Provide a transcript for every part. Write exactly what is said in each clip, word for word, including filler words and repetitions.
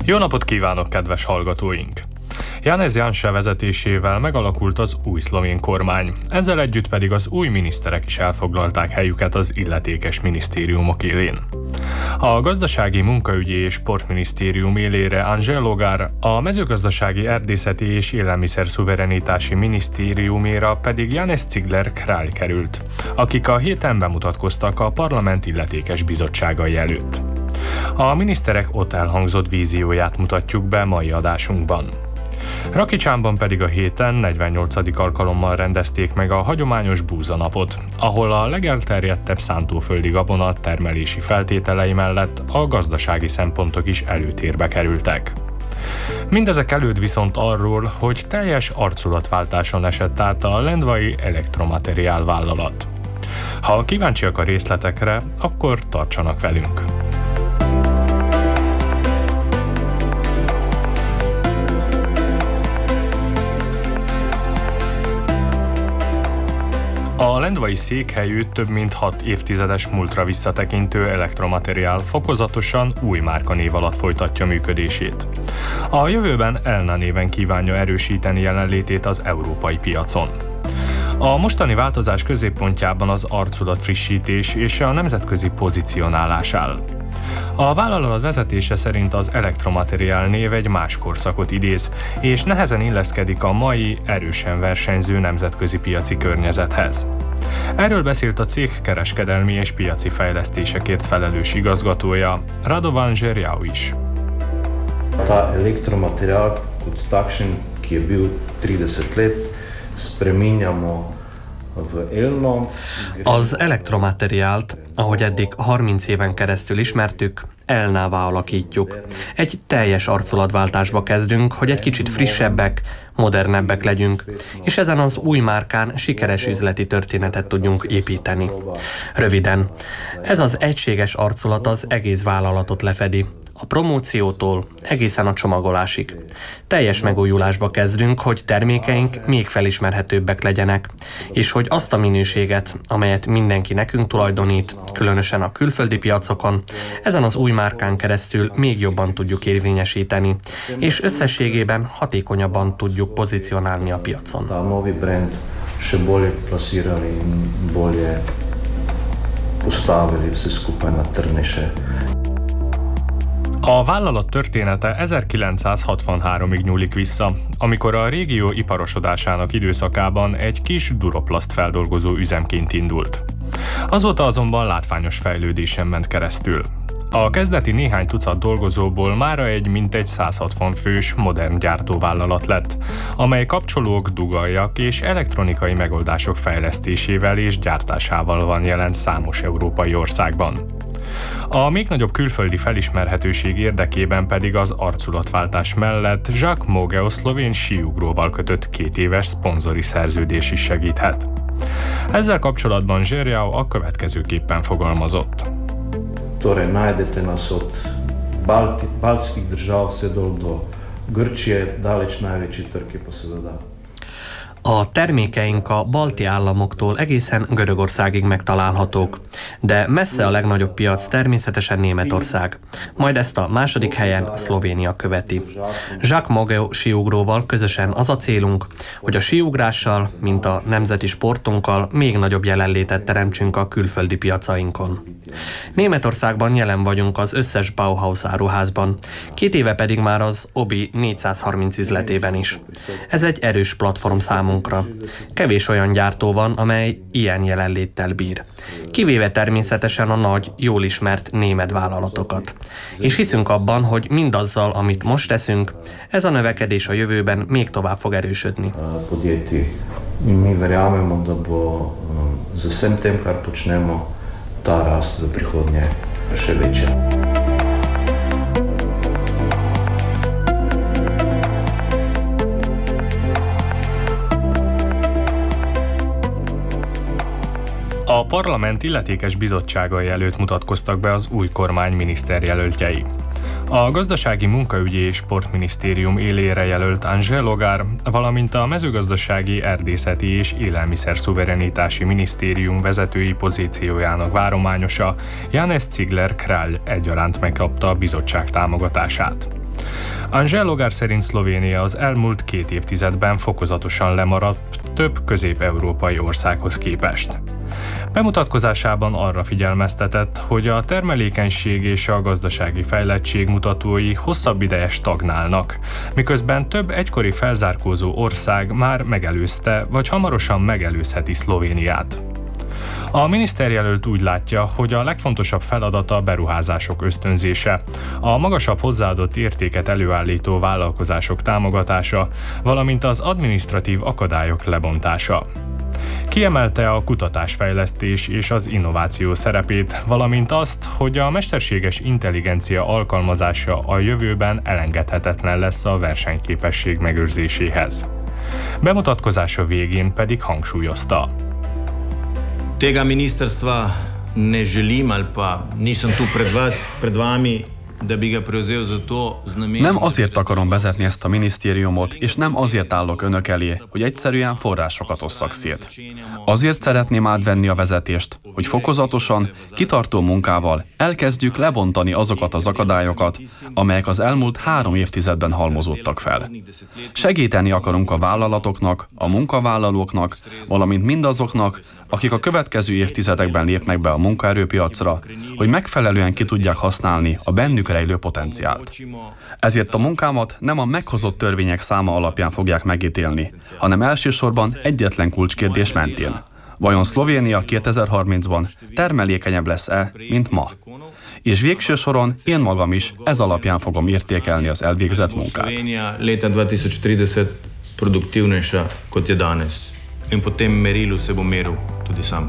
Jó napot kívánok, kedves hallgatóink! Janez Janša vezetésével megalakult az új szlovén kormány, ezzel együtt pedig az új miniszterek is elfoglalták helyüket az illetékes minisztériumok élén. A gazdasági, munkaügyi és sportminisztérium élére Anže Logar, a mezőgazdasági, erdészeti és élelmiszer szuverenitási minisztériuméra pedig Janez Cigler Král került, akik a héten bemutatkoztak a parlament illetékes bizottságai előtt. A miniszterek ott elhangzott vízióját mutatjuk be mai adásunkban. Rakicsánban pedig a héten negyvennyolcadik alkalommal rendezték meg a hagyományos búzanapot, ahol a legelterjedtebb szántóföldi gabona termelési feltételei mellett a gazdasági szempontok is előtérbe kerültek. Mindezek előtt viszont arról, hogy teljes arculatváltáson esett át a lendvai elektromateriál vállalat. Ha kíváncsiak a részletekre, akkor tartsanak velünk! A lendvai székhelyű, több mint hat évtizedes múltra visszatekintő elektromateriál fokozatosan új márkanév alatt folytatja működését. A jövőben Elna néven kívánja erősíteni jelenlétét az európai piacon. A mostani változás középpontjában az arculat frissítés és a nemzetközi pozicionálás áll. A vállalat vezetése szerint az elektromateriál név egy más korszakot idéz, és nehezen illeszkedik a mai, erősen versenyző nemzetközi piaci környezethez. Erről beszélt a cég kereskedelmi és piaci fejlesztésekért felelős igazgatója, Radovan Žerjav is. Ta elektromateriál, kot takšen, ki je bil trideset let, spreminjamo v Elno. Az elektromateriált, ahogy eddig harminc éven keresztül ismertük, Elnává alakítjuk. Egy teljes arculatváltásba kezdünk, hogy egy kicsit frissebbek, modernebbek legyünk, és ezen az új márkán sikeres üzleti történetet tudjunk építeni. Röviden, ez az egységes arculat az egész vállalatot lefedi, a promóciótól egészen a csomagolásig. Teljes megújulásba kezdünk, hogy termékeink még felismerhetőbbek legyenek, és hogy azt a minőséget, amelyet mindenki nekünk tulajdonít, különösen a külföldi piacokon, ezen az új márkán keresztül még jobban tudjuk érvényesíteni, és összességében hatékonyabban tudjuk pozícionálni a piacon. A novi brand še bolje plasirali in bolje postavili vse skupaj na tržnice. A vállalat története ezerkilencszázhatvanháromig nyúlik vissza, amikor a régió iparosodásának időszakában egy kis duroplaszt feldolgozó üzemként indult. Azóta azonban látványos fejlődésen ment keresztül. A kezdeti néhány tucat dolgozóból mára egy mintegy százhatvan fős modern gyártóvállalat lett, amely kapcsolók, dugaljak és elektronikai megoldások fejlesztésével és gyártásával van jelen számos európai országban. A még nagyobb külföldi felismerhetőség érdekében pedig az arculatváltás mellett Jacques Mogeo szlovén síugróval kötött két éves szponzori szerződés is segíthet. Ezzel kapcsolatban Žerjav a következőképpen fogalmazott. Torej, najdete nas od Balti, baltskih držav vse dol do Grčije, daleč največji trg je pa seveda. A termékeink a balti államoktól egészen Görögországig megtalálhatók, de messze a legnagyobb piac természetesen Németország. Majd ezt a második helyen Szlovénia követi. Jacques Mogeo síugróval közösen az a célunk, hogy a síugrással, mint a nemzeti sportunkkal még nagyobb jelenlétet teremtsünk a külföldi piacainkon. Németországban jelen vagyunk az összes Bauhaus áruházban, két éve pedig már az Obi négyszázharminc üzletében is. Ez egy erős platform számunkra. Kevés olyan gyártó van, amely ilyen jelenléttel bír. Kivéve természetesen a nagy, jól ismert német vállalatokat. És hiszünk abban, hogy mindazzal, amit most teszünk, ez a növekedés a jövőben még tovább fog erősödni. Mi verjamemo, da bo z vsem tem, kar počnemo, ta rast v prihodnje še večja. A parlament illetékes bizottságai előtt mutatkoztak be az új kormány miniszterjelöltjei. A Gazdasági, Munkaügyi és Sportminisztérium élére jelölt Anže Logar, valamint a Mezőgazdasági, Erdészeti és Élelmiszer Szuverenitási Minisztérium vezetői pozíciójának várományosa Janez Cigler Král egyaránt megkapta a bizottság támogatását. Anže Logar szerint Szlovénia az elmúlt két évtizedben fokozatosan lemaradt több közép-európai országhoz képest. Bemutatkozásában arra figyelmeztetett, hogy a termelékenység és a gazdasági fejlettség mutatói hosszabb ideje stagnálnak, miközben több egykori felzárkózó ország már megelőzte vagy hamarosan megelőzheti Szlovéniát. A miniszterjelölt úgy látja, hogy a legfontosabb feladata a beruházások ösztönzése, a magasabb hozzáadott értéket előállító vállalkozások támogatása, valamint az adminisztratív akadályok lebontása. Kiemelte a kutatásfejlesztés és az innováció szerepét, valamint azt, hogy a mesterséges intelligencia alkalmazása a jövőben elengedhetetlen lesz a versenyképesség megőrzéséhez. Bemutatkozása végén pedig hangsúlyozta. Tega ministrstva ne želim ali pa nisem tu pred vas, pred vami, da bi ga prevzel za to z namenom. Nem azért akarom vezetni ezt a minisztériumot, és nem azért állok önök elé, hogy egyszerűen forrásokat osszak szét. Azért szeretném átvenni a vezetést, hogy fokozatosan, kitartó munkával elkezdjük lebontani azokat az akadályokat, amelyek az elmúlt három évtizedben halmozódtak fel. Segíteni akarunk a vállalatoknak, a munkavállalóknak, valamint mindazoknak, akik a következő évtizedekben lépnek be a munkaerőpiacra, hogy megfelelően ki tudják használni a bennük rejlő potenciált. Ezért a munkámat nem a meghozott törvények száma alapján fogják megítélni, hanem elsősorban egyetlen kulcskérdés mentén. Vajon Szlovénia kétezer-harmincban termelékenyebb lesz-e, mint ma? És végső soron én magam is ez alapján fogom értékelni az elvégzett munkát. Leta dvetisíctrideset produktívnejša kot je danes. In po tem merilu se bom meril tudi sam.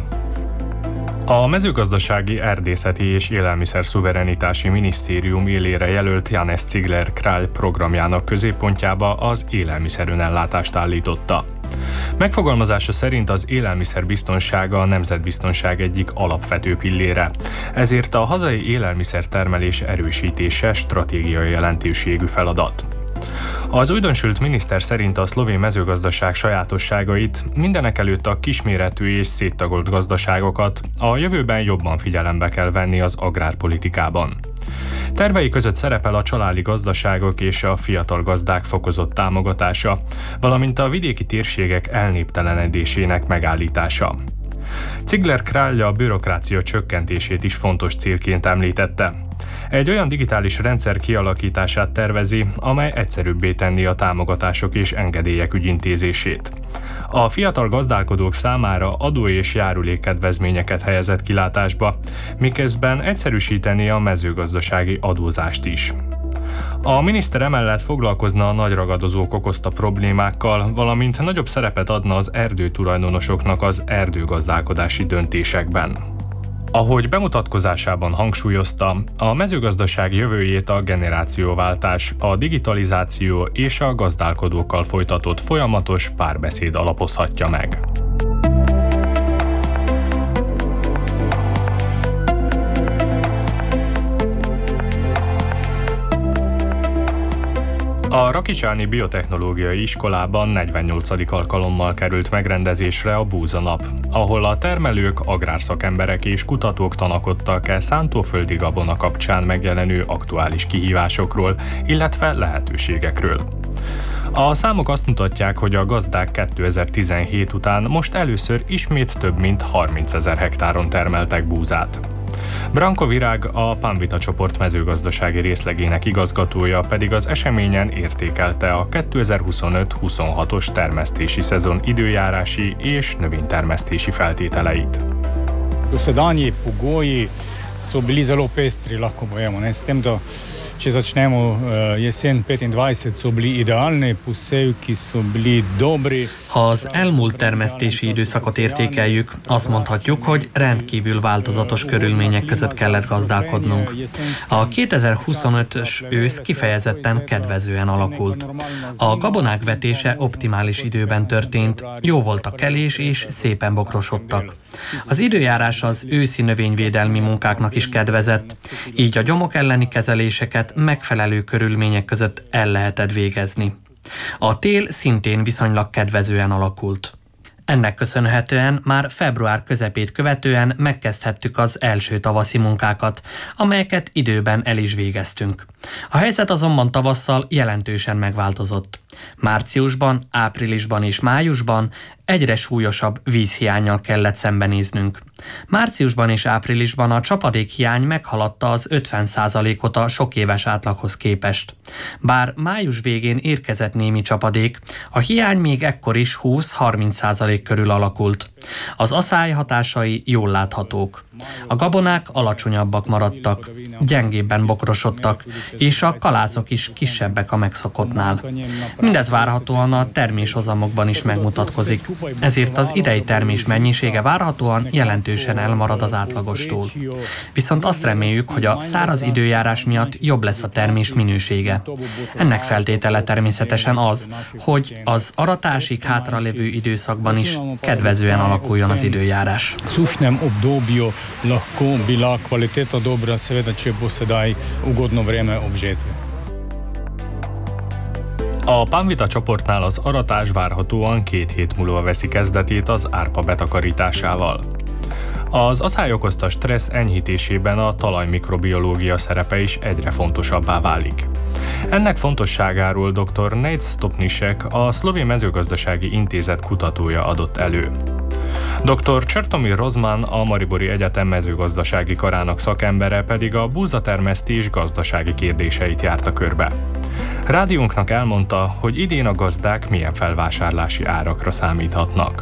A mezőgazdasági, erdészeti és élelmiszer szuverenitási minisztérium élére jelölt Janez Cigler Král programjának középpontjába az élelmiszerönellátást állította. Megfogalmazása szerint az élelmiszerbiztonsága a nemzetbiztonság egyik alapvető pillére, ezért a hazai élelmiszertermelés erősítése stratégiai jelentőségű feladat. Az újdonsült miniszter szerint a szlovén mezőgazdaság sajátosságait, mindenekelőtt a kisméretű és széttagolt gazdaságokat a jövőben jobban figyelembe kell venni az agrárpolitikában. Tervei között szerepel a családi gazdaságok és a fiatal gazdák fokozott támogatása, valamint a vidéki térségek elnéptelenedésének megállítása. Cigler Králja a bürokrácia csökkentését is fontos célként említette. Egy olyan digitális rendszer kialakítását tervezi, amely egyszerűbbé tenni a támogatások és engedélyek ügyintézését. A fiatal gazdálkodók számára adó- és járulékkedvezményeket helyezett kilátásba, miközben egyszerűsíteni a mezőgazdasági adózást is. A miniszter emellett foglalkozna a nagy ragadozók okozta problémákkal, valamint nagyobb szerepet adna az erdőtulajdonosoknak az erdőgazdálkodási döntésekben. Ahogy bemutatkozásában hangsúlyozta, a mezőgazdaság jövőjét a generációváltás, a digitalizáció és a gazdálkodókkal folytatott folyamatos párbeszéd alapozhatja meg. A Rakicsáni Biotechnológiai Iskolában negyvennyolcadik alkalommal került megrendezésre a Búza nap, ahol a termelők, agrárszakemberek és kutatók tanakodtak el szántóföldi gabona kapcsán megjelenő aktuális kihívásokról, illetve lehetőségekről. A számok azt mutatják, hogy a gazdák kétezer-tizenhét után most először ismét több mint harmincezer hektáron termeltek búzát. Branko Virág, a Panvita csoport mezőgazdasági részlegének igazgatója pedig az eseményen értékelte a kétezer-huszonöt-huszonhatos termesztési szezon időjárási és növénytermesztési feltételeit. Dosedanji pogoji so bili zelo pestri, lahko povemo, ne, s tem, da če začnemo jesen petindvajset so bili idealni, posevki so bili dobri. Ha az elmúlt termesztési időszakot értékeljük, azt mondhatjuk, hogy rendkívül változatos körülmények között kellett gazdálkodnunk. A kétezer-huszonötös ősz kifejezetten kedvezően alakult. A gabonák vetése optimális időben történt, jó volt a kelés és szépen bokrosodtak. Az időjárás az őszi növényvédelmi munkáknak is kedvezett, így a gyomok elleni kezeléseket megfelelő körülmények között el lehetett végezni. A tél szintén viszonylag kedvezően alakult. Ennek köszönhetően már február közepét követően megkezdhettük az első tavaszi munkákat, amelyeket időben el is végeztünk. A helyzet azonban tavasszal jelentősen megváltozott. Márciusban, áprilisban és májusban egyre súlyosabb vízhiánnyal kellett szembenéznünk. Márciusban és áprilisban a csapadékhiány meghaladta az ötven százalékot a sok éves átlaghoz képest. Bár május végén érkezett némi csapadék, a hiány még ekkor is húsz-harminc százalék körül alakult. Az aszály hatásai jól láthatók. A gabonák alacsonyabbak maradtak, gyengébben bokrosodtak, és a kalászok is kisebbek a megszokottnál. Mindez várhatóan a terméshozamokban is megmutatkozik, ezért az idei termés mennyisége várhatóan jelentősen elmarad az átlagostól. Viszont azt reméljük, hogy a száraz időjárás miatt jobb lesz a termés minősége. Ennek feltétele természetesen az, hogy az aratásig hátralévő időszakban is kedvezően alakuljon az időjárás. Sušnem obdobju lahko bila kvaliteta dobra, seveda, če bo sedaj ugodno vreme ob žetvi. A Panvita csoportnál az aratás várhatóan két hét múlva veszi kezdetét az árpa betakarításával. Az aszály okozta stressz enyhítésében a talajmikrobiológia szerepe is egyre fontosabbá válik. Ennek fontosságáról dr. Nejc Stopnišek, a Szlovén Mezőgazdasági Intézet kutatója adott elő. dr. Črtomir Rozman, a Maribori Egyetem mezőgazdasági karának szakembere pedig a búzatermesztés gazdasági kérdéseit járta körbe. Rádiónknak elmondta, hogy idén a gazdák milyen felvásárlási árakra számíthatnak.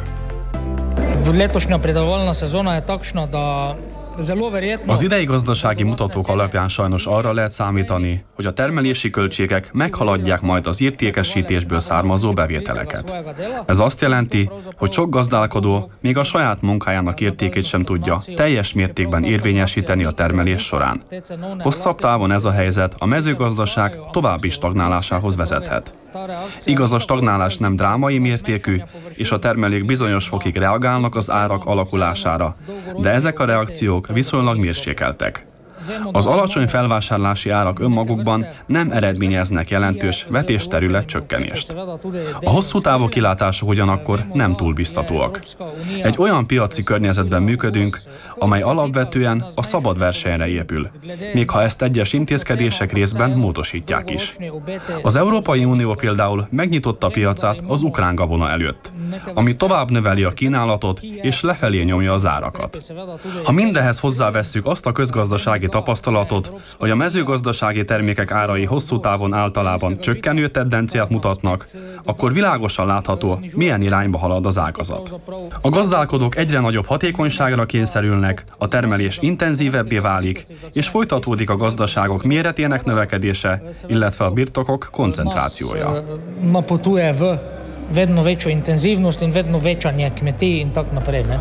Letošnja pridelovalna sezona je takšna, da zelo verjetno... Az idei gazdasági mutatók alapján sajnos arra lehet számítani, hogy a termelési költségek meghaladják majd az értékesítésből származó bevételeket. Ez azt jelenti, hogy sok gazdálkodó még a saját munkájának értékét sem tudja teljes mértékben érvényesíteni a termelés során. Hosszabb távon ez a helyzet a mezőgazdaság további stagnálásához vezethet. Igaz, a stagnálás nem drámai mértékű, és a termelők bizonyos fokig reagálnak az árak alakulására, de ezek a reakciók viszonylag mérsékeltek. Az alacsony felvásárlási árak önmagukban nem eredményeznek jelentős vetésterület csökkenést. A hosszú távú kilátások ugyanakkor nem túl biztatóak. Egy olyan piaci környezetben működünk, amely alapvetően a szabad versenyre épül, még ha ezt egyes intézkedések részben módosítják is. Az Európai Unió például megnyitotta piacát az ukrán gabona előtt, ami tovább növeli a kínálatot és lefelé nyomja az árakat. Ha mindehez hozzávesszük azt a közgazdasági tapasztalatot, hogy a mezőgazdasági termékek árai hosszú távon általában csökkenő tendenciát mutatnak, akkor világosan látható, milyen irányba halad az ágazat. A gazdálkodók egyre nagyobb hatékonyságra kényszerülnek, a termelés intenzívebbé válik, és folytatódik a gazdaságok méretének növekedése, illetve a birtokok koncentrációja. Napotuje v vedno večjo intenzivnost in vedno večanje kmetij in tak naprej, ne?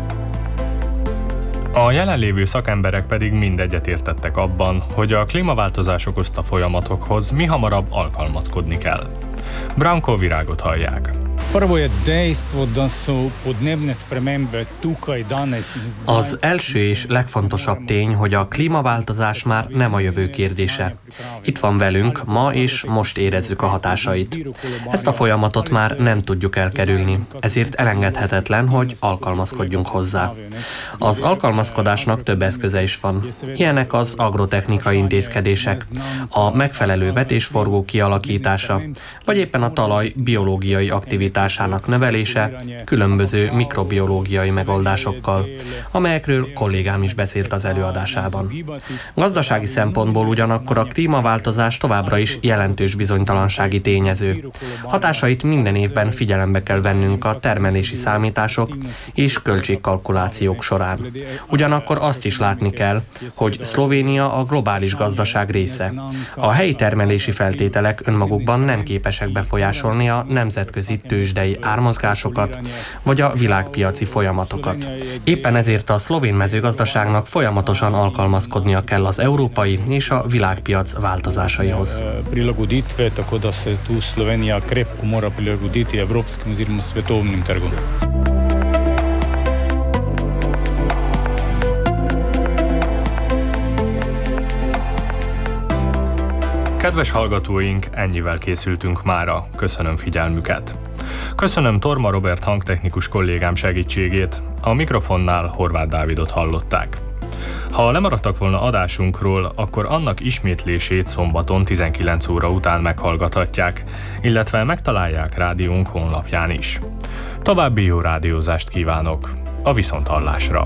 A jelenlévő szakemberek pedig mind egyetértettek abban, hogy a klímaváltozás okozta folyamatokhoz mihamarabb alkalmazkodni kell. Branko Virágot hallják. Az első és legfontosabb tény, hogy a klímaváltozás már nem a jövő kérdése. Itt van velünk, ma és most érezzük a hatásait. Ezt a folyamatot már nem tudjuk elkerülni, ezért elengedhetetlen, hogy alkalmazkodjunk hozzá. Az alkalmazkodásnak több eszköze is van. Ilyenek az agrotechnikai intézkedések, a megfelelő vetésforgó kialakítása, vagy éppen a talaj biológiai aktivitásának növelése különböző mikrobiológiai megoldásokkal, amelyekről kollégám is beszélt az előadásában. Gazdasági szempontból ugyanakkor a klímaváltozás továbbra is jelentős bizonytalansági tényező. Hatásait minden évben figyelembe kell vennünk a termelési számítások és költségkalkulációk során. Ugyanakkor azt is látni kell, hogy Szlovénia a globális gazdaság része. A helyi termelési feltételek önmagukban nem képesek befolyásolni a nemzetközi tőzsdei ármozgásokat vagy a világpiaci folyamatokat. Éppen ezért a szlovén mezőgazdaságnak folyamatosan alkalmazkodnia kell az európai és a világpiac változásaihoz. Prilagoditve, tako da se tu Slovenija krepko mora prilagoditi evropskim oziroma svetovnim trgom. Kedves hallgatóink, ennyivel készültünk mára. Köszönöm figyelmüket. Köszönöm Torma Robert hangtechnikus kollégám segítségét, a mikrofonnál Horváth Dávidot hallották. Ha lemaradtak volna adásunkról, akkor annak ismétlését szombaton tizenkilenc óra után meghallgathatják, illetve megtalálják rádiónk honlapján is. További jó rádiózást kívánok, a viszonthallásra!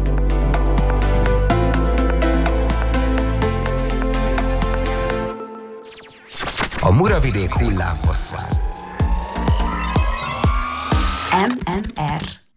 A Muravidék hullámhossza. em em er